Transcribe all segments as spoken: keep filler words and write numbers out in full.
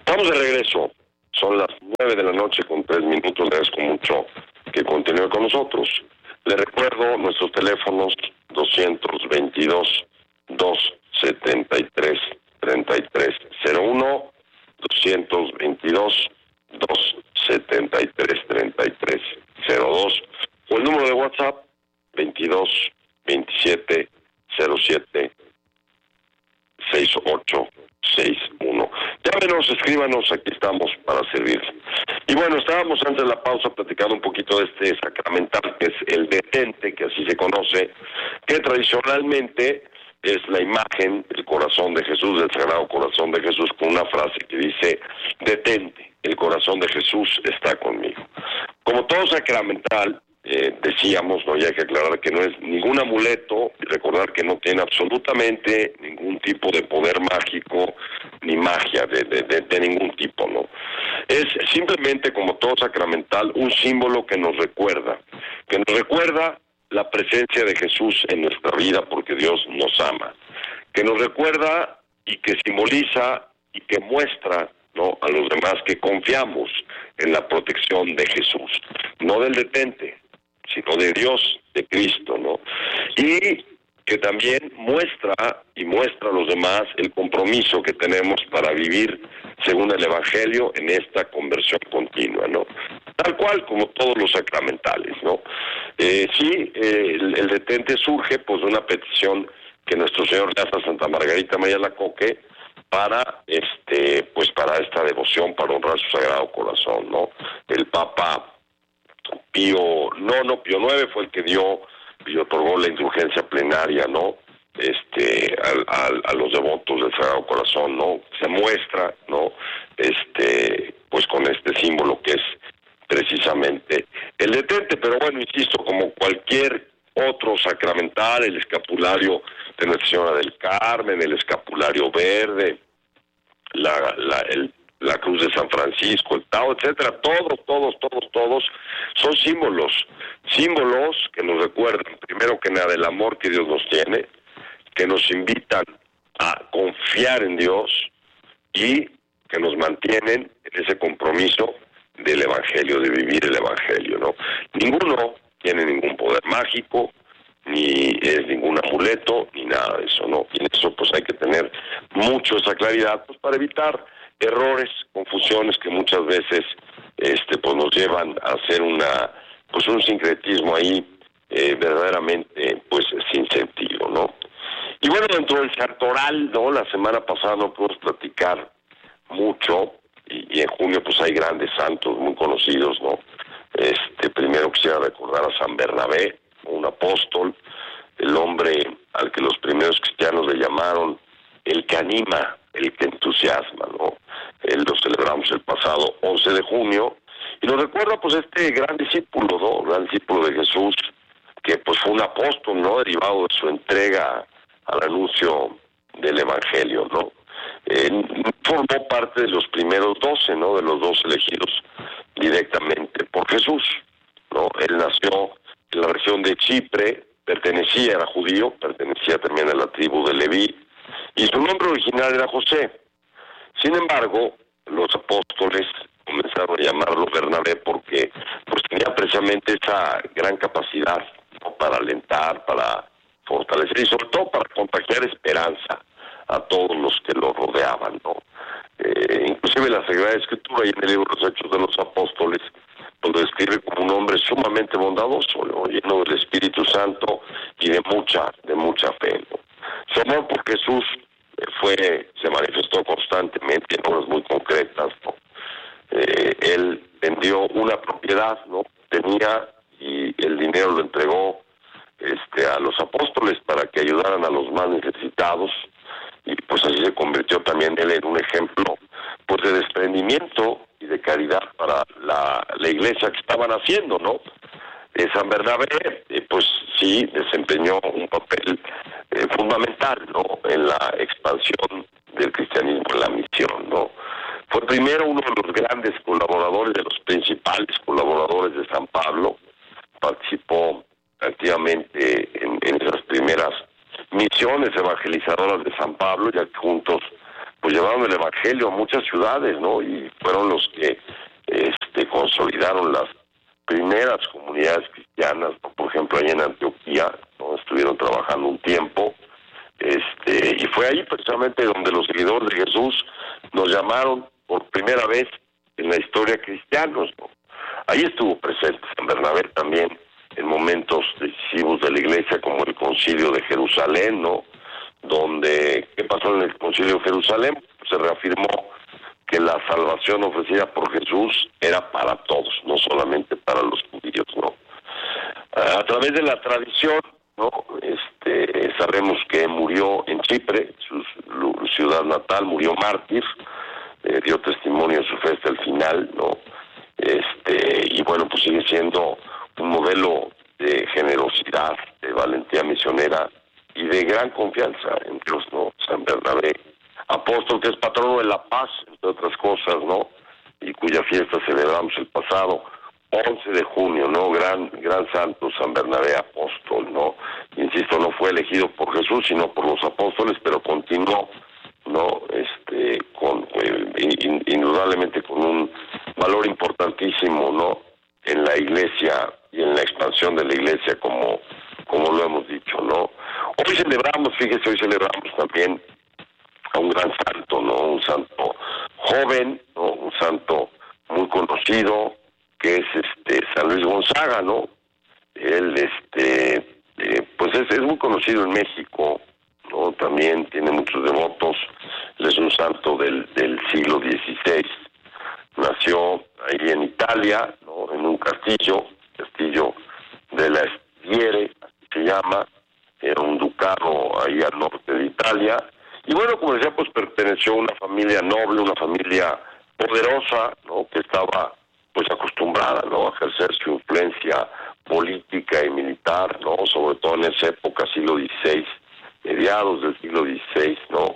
Estamos de regreso. Son las nueve de la noche con tres minutos. Le agradezco mucho que continúe con nosotros. Le recuerdo nuestros teléfonos doscientos veintidós, doscientos setenta y tres, treinta y tres cero uno, doscientos veintidós, doscientos setenta y tres, treinta y tres cero dos, o el número de WhatsApp veintidós, veintisiete, cero siete, seis ocho seis uno. Llámenos, escríbanos, aquí estamos para servir. Y bueno, estábamos antes de la pausa platicando un poquito de este sacramental, que es el detente, que así se conoce, que tradicionalmente es la imagen del corazón de Jesús, del Sagrado Corazón de Jesús, con una frase que dice: detente, el corazón de Jesús está conmigo. Como todo sacramental, Eh, decíamos, ¿no? Y hay que aclarar que no es ningún amuleto, y recordar que no tiene absolutamente ningún tipo de poder mágico ni magia de, de, de, de ningún tipo, ¿no? Es simplemente, como todo sacramental, un símbolo que nos recuerda, que nos recuerda la presencia de Jesús en nuestra vida porque Dios nos ama, que nos recuerda y que simboliza y que muestra, ¿no?, a los demás que confiamos en la protección de Jesús, no del detente, sino de Dios, de Cristo, ¿no? Y que también muestra y muestra a los demás el compromiso que tenemos para vivir según el Evangelio en esta conversión continua, ¿no? Tal cual como todos los sacramentales, ¿no? Eh, sí, eh, el, el detente surge pues de una petición que nuestro Señor le hace a Santa Margarita María Alacoque para este, pues para esta devoción, para honrar su Sagrado Corazón, ¿no? El Papa Pío nono, Pío nueve fue el que dio y otorgó la indulgencia plenaria, ¿no? Este, al, al, a los devotos del Sagrado Corazón, ¿no? Se muestra, ¿no? Este, pues con este símbolo que es precisamente el detente, pero bueno, insisto, como cualquier otro sacramental, el escapulario de Nuestra Señora del Carmen, el escapulario verde, la, la, el la cruz de San Francisco, el Tao, etcétera, todos, todos, todos, todos son símbolos, símbolos que nos recuerdan, primero que nada, el amor que Dios nos tiene, que nos invitan a confiar en Dios y que nos mantienen en ese compromiso del Evangelio, de vivir el Evangelio, ¿no? Ninguno tiene ningún poder mágico, ni es ningún amuleto, ni nada de eso, ¿no? Y en eso pues hay que tener mucho esa claridad, pues para evitar errores, confusiones que muchas veces este pues nos llevan a hacer una pues un sincretismo ahí eh, verdaderamente pues sin sentido, ¿no? Y bueno, dentro del santoral, ¿no? La semana pasada no pudimos platicar mucho y, y en junio pues hay grandes santos muy conocidos, ¿no? Este primero quisiera recordar a San Bernabé, un apóstol, el hombre al que los primeros cristianos le llamaron el que anima, el que entusiasma, ¿no? Él lo celebramos el pasado once de junio, y nos recuerda pues este gran discípulo, ¿no? Gran discípulo de Jesús, que pues fue un apóstol, ¿no? Derivado de su entrega al anuncio del Evangelio, ¿no? Eh, formó parte de los primeros doce, ¿no? De los dos elegidos directamente por Jesús, ¿no? Él nació en la región de Chipre, pertenecía, era judío, pertenecía también a la tribu de Leví, y su nombre original era José. Sin embargo, los apóstoles comenzaron a llamarlo Bernabé porque pues tenía precisamente esa gran capacidad, ¿no?, para alentar, para fortalecer y sobre todo para contagiar esperanza a todos los que lo rodeaban, ¿no? Eh, inclusive la Sagrada Escritura y en el libro de los Hechos de los Apóstoles pues lo describe como un hombre sumamente bondadoso, ¿no?, lleno del Espíritu Santo y de mucha, de mucha fe, ¿no? Su amor por Jesús fue, se manifestó constantemente en obras muy concretas, ¿no? Eh, él vendió una propiedad, ¿no? Tenía, y el dinero lo entregó este, a los apóstoles para que ayudaran a los más necesitados, y pues así se convirtió también él en un ejemplo pues de desprendimiento y de caridad para la, la iglesia que estaban haciendo, ¿no? Eh, San Bernabé, eh, pues sí, desempeñó un papel eh, fundamental, ¿no?, en la expansión del cristianismo, en la misión, ¿no? Fue primero uno de los grandes colaboradores, de los principales colaboradores de San Pablo, participó activamente en, en esas primeras misiones evangelizadoras de San Pablo, ya que juntos pues llevaron el evangelio a muchas ciudades, ¿no? Y fueron los que este, consolidaron las primeras comunidades cristianas, ¿no? Por ejemplo, ahí en Antioquía, ¿no? Estuvieron trabajando un tiempo, este, y fue ahí precisamente donde los seguidores de Jesús nos llamaron por primera vez en la historia cristianos, ¿no? Ahí estuvo presente San Bernabé también en momentos decisivos de la iglesia, como el Concilio de Jerusalén, ¿no? Donde, ¿qué pasó en el Concilio de Jerusalén? Pues se reafirmó que la salvación ofrecida por Jesús era para todos, no solamente para los judíos, ¿no? A través de la tradición, ¿no? Este, sabemos que murió en Chipre, su, su ciudad natal, murió mártir, eh, dio testimonio de su fe hasta el final, ¿no? Este, y bueno, pues sigue siendo un modelo de generosidad, de valentía misionera y de gran confianza en Dios, ¿no? San Bernabé, apóstol que es patrono de la paz, entre otras cosas, ¿no? Y cuya fiesta celebramos el pasado once de junio, ¿no? Gran gran santo San Bernabé apóstol, ¿no? Insisto, no fue elegido por Jesús, sino por los apóstoles, pero continuó, ¿no? Este, con eh, in, indudablemente con un valor importantísimo, ¿no? En la iglesia y en la expansión de la iglesia, como, como lo hemos dicho, ¿no? Hoy celebramos, fíjese, hoy celebramos también a un gran santo, ¿no? Un santo joven, ¿no? Un santo muy conocido, que es este San Luis Gonzaga, ¿no? Él, este, eh, pues es, es muy conocido en México, ¿no? También tiene muchos devotos. Él es un santo del, del siglo dieciséis. Nació ahí en Italia, ¿no? En un castillo, castillo de la Stiere, así se llama, era un ducado ahí al norte de Italia. Y bueno, como decía, pues perteneció a una familia noble, una familia poderosa, ¿no? Que estaba pues acostumbrada, ¿no? A ejercer su influencia política y militar, ¿no? Sobre todo en esa época, siglo dieciséis, mediados del siglo dieciséis, ¿no?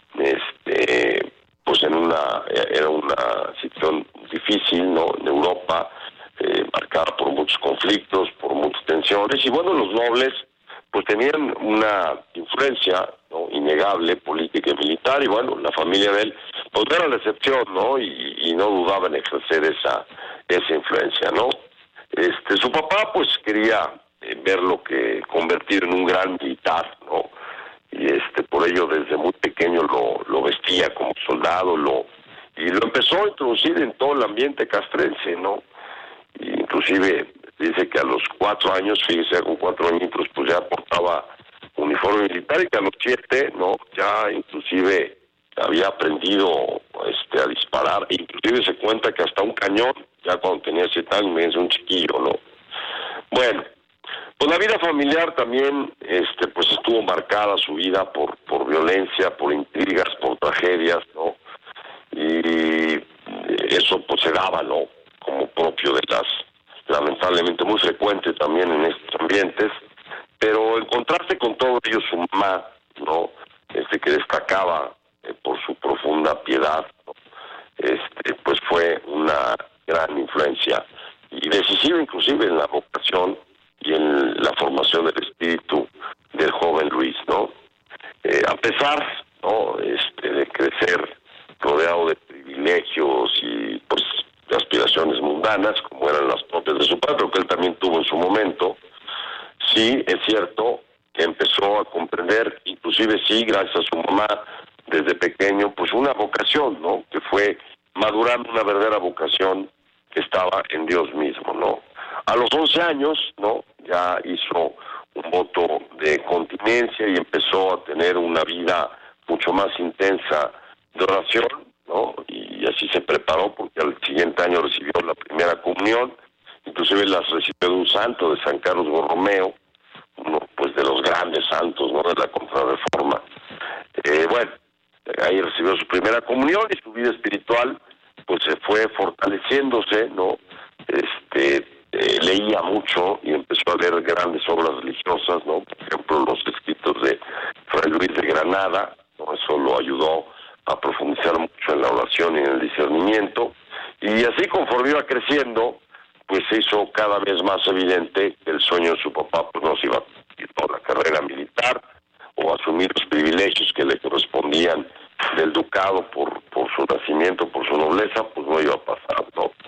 Este, pues en una, era una situación difícil, ¿no? En Europa, eh, marcada por muchos conflictos, por muchas tensiones, y bueno, los nobles pues tenían una influencia, ¿no? Innegable, política y militar, y bueno, la familia de él pues no era la excepción, ¿no? Y, y no dudaba en ejercer esa esa influencia, ¿no? Este, su papá pues quería eh, verlo que convertir en un gran militar, ¿no? Y este, por ello desde muy pequeño lo, lo vestía como soldado, lo y lo empezó a introducir en todo el ambiente castrense, ¿no? Y inclusive dice que a los cuatro años, fíjese, con cuatro añitos, pues ya portaba uniforme militar, y que a los siete, ¿no? Ya inclusive había aprendido este, a disparar, inclusive se cuenta que hasta un cañón, ya cuando tenía siete años, me dice un chiquillo, ¿no? Bueno, pues la vida familiar también, este, pues estuvo marcada su vida por, por violencia, por intrigas, por tragedias, ¿no? Y eso pues se daba, ¿no? Como propio de las, lamentablemente muy frecuente también en estos ambientes, pero en contraste con todo ello su mamá, ¿no? Este, que destacaba eh, por su profunda piedad, ¿no? Este, pues fue una gran influencia y decisiva inclusive en la vocación y en la formación del espíritu del joven Luis, ¿no? Eh, a pesar, ¿no? Este, de crecer rodeado de privilegios y pues de aspiraciones mundanas, como eran las propias de su padre, pero que él también tuvo en su momento, sí, es cierto que empezó a comprender, inclusive sí, gracias a su mamá, desde pequeño, pues una vocación, ¿no? Que fue madurando una verdadera vocación que estaba en Dios mismo, ¿no? A los once años, ¿no? Ya hizo un voto de continencia y empezó a tener una vida mucho más intensa de oración, ¿no? Y así se preparó, porque al siguiente año recibió la primera comunión, inclusive las recibió de un santo, de San Carlos Borromeo, uno pues de los grandes santos, ¿no? De la Contrarreforma. Eh, bueno, ahí recibió su primera comunión y su vida espiritual pues se fue fortaleciéndose, ¿no? Este, eh, leía mucho y empezó a leer grandes obras religiosas, ¿no? Por ejemplo, los escritos de Fray Luis de Granada, ¿no? Eso lo ayudó a profundizar mucho en la oración y en el discernimiento, y así conforme iba creciendo, pues se hizo cada vez más evidente que el sueño de su papá pues no se iba a cumplir por la carrera militar o asumir los privilegios que le correspondían del ducado por, por su nacimiento, por su nobleza, pues no iba a pasar, ¿no?